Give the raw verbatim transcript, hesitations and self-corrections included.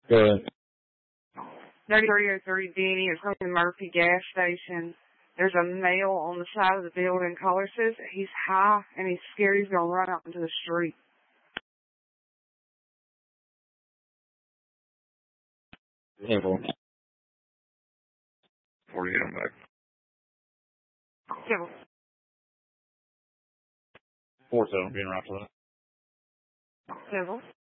Go ahead. thirty-three oh three Denny is from the Murphy gas station. There's a male on the side of the building. Caller says he's high and he's scared he's going to run out into the street. Careful. forty-eight, I'm back. Careful. four seven, being right for that. Careful.